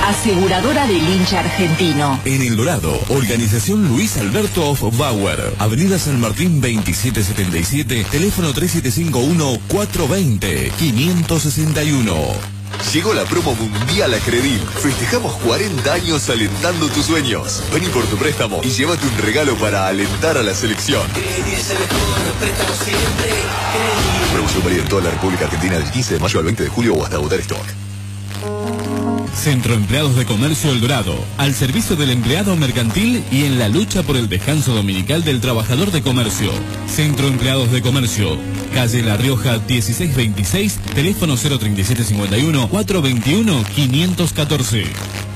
aseguradora del hincha argentino. En El Dorado, organización Luis Alberto of Bauer, Avenida San Martín 2777, teléfono 3751-420-561. Llegó la promo mundial a Credil. Festejamos 40 años alentando tus sueños. Vení por tu préstamo y llévate un regalo para alentar a la selección. Credil es el mejor, préstamo siempre. Credil. Promoción válida en toda la República Argentina del 15 de mayo al 20 de julio o hasta agotar stock. Centro Empleados de Comercio El Dorado, al servicio del empleado mercantil y en la lucha por el descanso dominical del trabajador de comercio. Centro Empleados de Comercio, calle La Rioja 1626, teléfono 03751 421 514.